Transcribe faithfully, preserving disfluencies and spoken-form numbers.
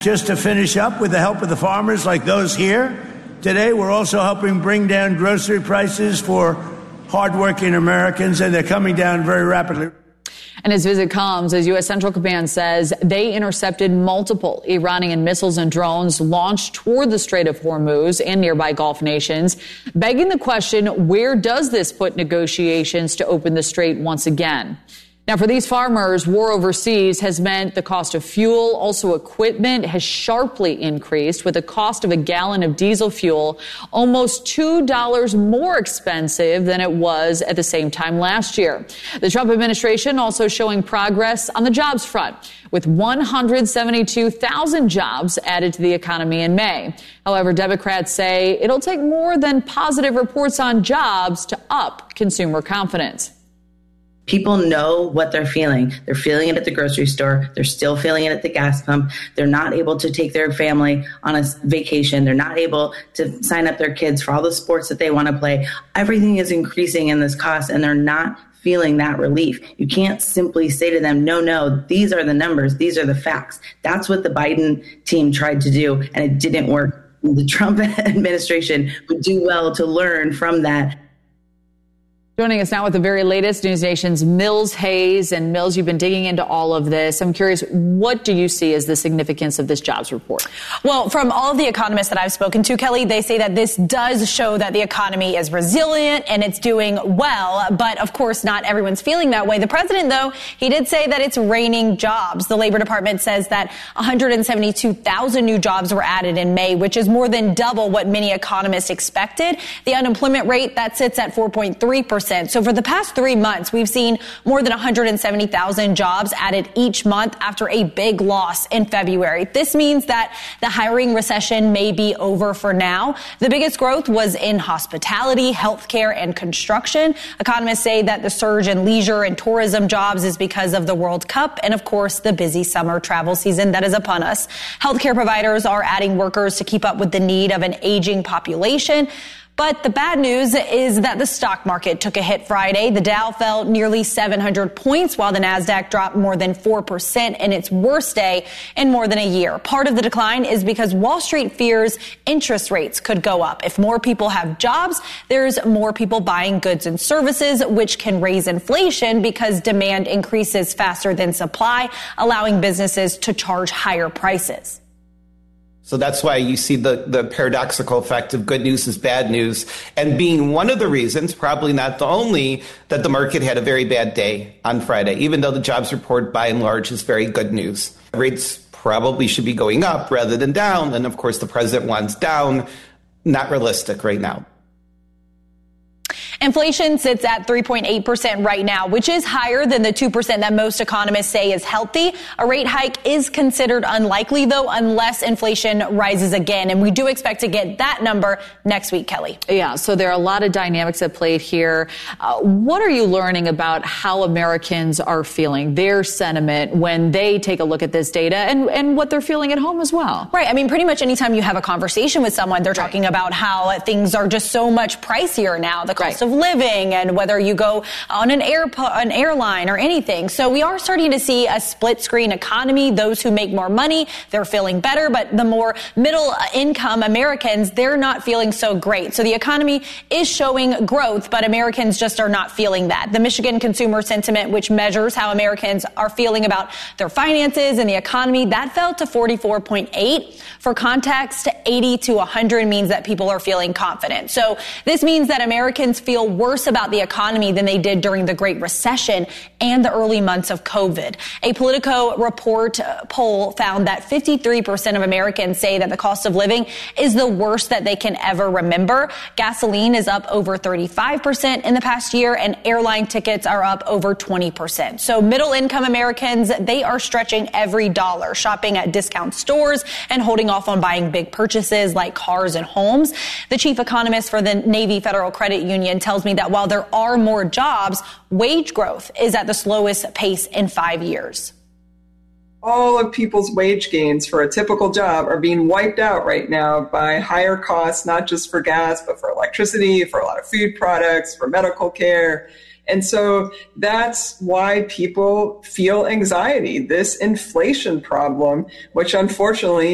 Just to finish up, with the help of the farmers like those here, today we're also helping bring down grocery prices for hardworking Americans, and they're coming down very rapidly. And his visit comes as U S. Central Command says they intercepted multiple Iranian missiles and drones launched toward the Strait of Hormuz and nearby Gulf nations, begging the question, where does this put negotiations to open the strait once again? Now, for these farmers, war overseas has meant the cost of fuel, also equipment, has sharply increased, with the cost of a gallon of diesel fuel almost two dollars more expensive than it was at the same time last year. The Trump administration also showing progress on the jobs front, with one hundred seventy-two thousand jobs added to the economy in May. However, Democrats say it'll take more than positive reports on jobs to up consumer confidence. People know what they're feeling. They're feeling it at the grocery store. They're still feeling it at the gas pump. They're not able to take their family on a vacation. They're not able to sign up their kids for all the sports that they want to play. Everything is increasing in this cost, and they're not feeling that relief. You can't simply say to them, no, no, these are the numbers. These are the facts. That's what the Biden team tried to do, and it didn't work. The Trump administration would do well to learn from that. Joining us now with the very latest, News Nation's Mills Hayes. And Mills, you've been digging into all of this. I'm curious, what do you see as the significance of this jobs report? Well, from all of the economists that I've spoken to, Kelly, they say that this does show that the economy is resilient and it's doing well. But of course, not everyone's feeling that way. The president, though, he did say that it's raining jobs. The Labor Department says that one hundred seventy-two thousand new jobs were added in May, which is more than double what many economists expected. The unemployment rate, that sits at four point three percent. So for the past three months, we've seen more than one hundred seventy thousand jobs added each month after a big loss in February. This means that the hiring recession may be over for now. The biggest growth was in hospitality, healthcare, and construction. Economists say that the surge in leisure and tourism jobs is because of the World Cup and, of course, the busy summer travel season that is upon us. Healthcare providers are adding workers to keep up with the need of an aging population. But the bad news is that the stock market took a hit Friday. The Dow fell nearly seven hundred points, while the Nasdaq dropped more than four percent in its worst day in more than a year. Part of the decline is because Wall Street fears interest rates could go up. If more people have jobs, there's more people buying goods and services, which can raise inflation because demand increases faster than supply, allowing businesses to charge higher prices. So that's why you see the, the paradoxical effect of good news is bad news, and being one of the reasons, probably not the only, that the market had a very bad day on Friday, even though the jobs report by and large is very good news. Rates probably should be going up rather than down. And of course, the president wants down. Not realistic right now. Inflation sits at three point eight percent right now, which is higher than the two percent that most economists say is healthy. A rate hike is considered unlikely, though, unless inflation rises again. And we do expect to get that number next week, Kelly. Yeah, so there are a lot of dynamics at play here. Uh, what are you learning about how Americans are feeling, their sentiment, when they take a look at this data, and, and what they're feeling at home as well? Right. I mean, pretty much anytime you have a conversation with someone, they're talking right. about how things are just so much pricier now, the cost right. of living, and whether you go on an air an airline or anything. So we are starting to see a split screen economy. Those who make more money, they're feeling better, but the more middle income Americans, they're not feeling so great. So the economy is showing growth, but Americans just are not feeling that. The Michigan Consumer Sentiment, which measures how Americans are feeling about their finances and the economy, that fell to forty-four point eight. For context, eighty to one hundred means that people are feeling confident. So this means that Americans feel worse about the economy than they did during the Great Recession and the early months of COVID. A Politico report uh, poll found that fifty-three percent of Americans say that the cost of living is the worst that they can ever remember. Gasoline is up over thirty-five percent in the past year, and airline tickets are up over twenty percent. So middle-income Americans, they are stretching every dollar, shopping at discount stores and holding off on buying big purchases like cars and homes. The chief economist for the Navy Federal Credit Union tells me that while there are more jobs, wage growth is at the slowest pace in five years. All of people's wage gains for a typical job are being wiped out right now by higher costs, not just for gas, but for electricity, for a lot of food products, for medical care. And so that's why people feel anxiety, this inflation problem, which unfortunately